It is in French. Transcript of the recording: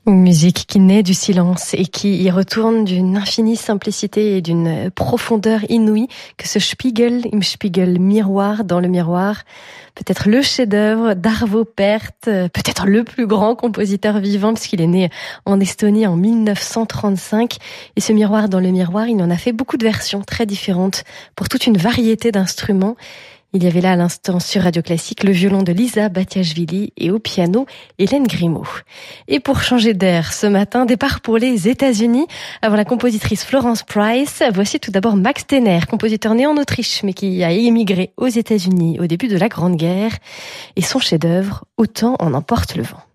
Une musique qui naît du silence et qui y retourne d'une infinie simplicité et d'une profondeur inouïe que ce Spiegel im Spiegel, miroir dans le miroir, peut-être le chef-d'œuvre d'Arvo Pärt, peut-être le plus grand compositeur vivant puisqu'il est né en Estonie en 1935. Et ce miroir dans le miroir, il en a fait beaucoup de versions très différentes pour toute une variété d'instruments. Il y avait là à l'instant sur Radio Classique le violon de Lisa Batiashvili et au piano Hélène Grimaud. Et pour changer d'air ce matin, départ pour les États-Unis avant la compositrice Florence Price. Voici tout d'abord Max Steiner, compositeur né en Autriche mais qui a émigré aux États-Unis au début de la Grande Guerre. Et son chef-d'œuvre, Autant en emporte le vent.